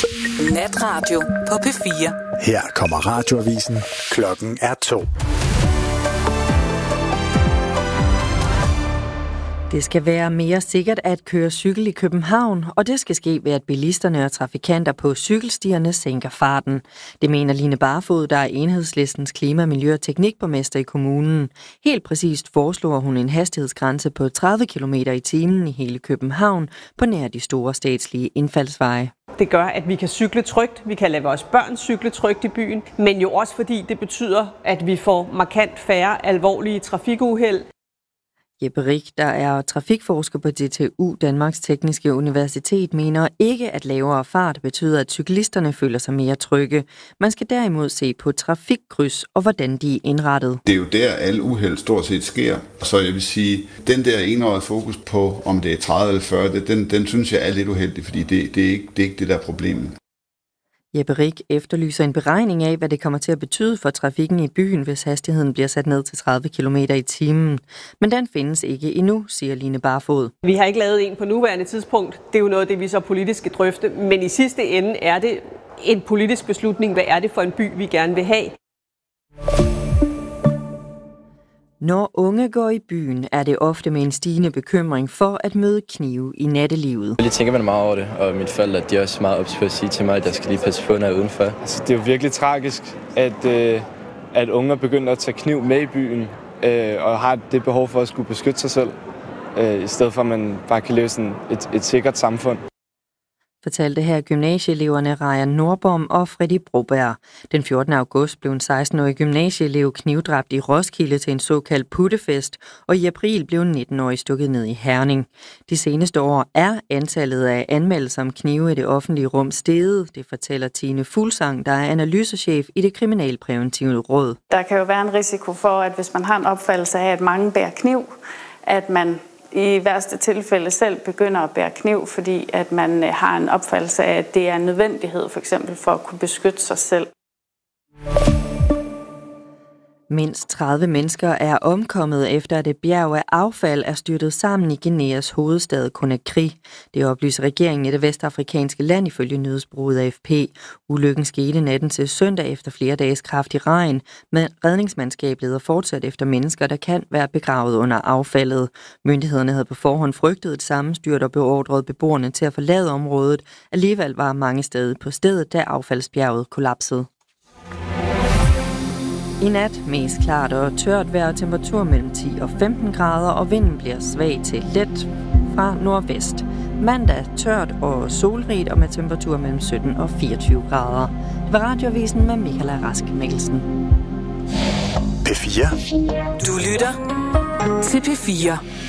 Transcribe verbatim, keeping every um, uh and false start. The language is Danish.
Natradio på P fire. Her kommer radioavisen. Klokken er to. Det skal være mere sikkert at køre cykel i København, og det skal ske ved, at bilisterne og trafikanter på cykelstierne sænker farten. Det mener Line Barfod, der er Enhedslistens klima-, miljø- og teknikborgmester i kommunen. Helt præcist foreslår hun en hastighedsgrænse på tredive kilometer i timen i hele København på nær de store statslige indfaldsveje. Det gør, at vi kan cykle trygt, vi kan lade vores børn cykle trygt i byen, men jo også fordi det betyder, at vi får markant færre alvorlige trafikuheld. Jeppe Rik, der er trafikforsker på D T U, Danmarks Tekniske Universitet, mener ikke, at lavere fart betyder, at cyklisterne føler sig mere trygge. Man skal derimod se på trafikkryds og hvordan de er indrettet. Det er jo der, alle uheld stort set sker. Så jeg vil sige, den der enårige fokus på, om det er tredive eller fyrre, den, den synes jeg er lidt uheldig, fordi det, det, er ikke, det er ikke det, der er problemet. Jeppe Rik efterlyser en beregning af, hvad det kommer til at betyde for trafikken i byen, hvis hastigheden bliver sat ned til tredive kilometer i timen. Men den findes ikke endnu, siger Line Barfod. Vi har ikke lavet en på nuværende tidspunkt. Det er jo noget af det, vi så politisk skal drøfte. Men i sidste ende er det en politisk beslutning. Hvad er det for en by, vi gerne vil have? Når unge går i byen, er det ofte med en stigende bekymring for at møde knive i nattelivet. Jeg tænker man meget over det, og mine forældre de er også meget ops på at sige til mig, at jeg skal lige passe på, når jeg er udenfor. Altså, det er jo virkelig tragisk, at, øh, at unge er begyndt at tage kniv med i byen, øh, og har det behov for at skulle beskytte sig selv, øh, i stedet for at man bare kan leve sådan et, et sikkert samfund. Fortalte her gymnasieeleverne Raja Nordbom og Freddy Broberg. Den fjortende august blev en seksten-årig gymnasieelev knivdræbt i Roskilde til en såkaldt puttefest, og i april blev en nitten-årig stukket ned i Herning. De seneste år er antallet af anmeldelser om knive i det offentlige rum steget, det fortæller Tine Fuglsang, der er analysechef i det kriminalpræventive råd. Der kan jo være en risiko for, at hvis man har en opfattelse af, at mange bærer kniv, at man i værste tilfælde selv begynder at bære kniv, fordi at man har en opfattelse af, at det er en nødvendighed, for eksempel for at kunne beskytte sig selv. Mindst tredive mennesker er omkommet efter, at et bjerg af affald er styrtet sammen i Guineas hovedstad Conakry. Det oplyser regeringen i det vestafrikanske land ifølge nyhedsbureauet A F P. Ulykken skete natten til søndag efter flere dages kraftig regn, men redningsmandskab leder fortsat efter mennesker, der kan være begravet under affaldet. Myndighederne havde på forhånd frygtet et sammenstyrt og beordret beboerne til at forlade området. Alligevel var mange steder på stedet, da affaldsbjerget kollapsede. I nat mest klart og tørt vejr, temperatur mellem ti og femten grader, og vinden bliver svag til let fra nordvest. Mandag tørt og solrigt og med temperatur mellem sytten og fireogtyve grader. Det var radioavisen med Michaela Rask Mikkelsen. P fire. Du lytter til P fire.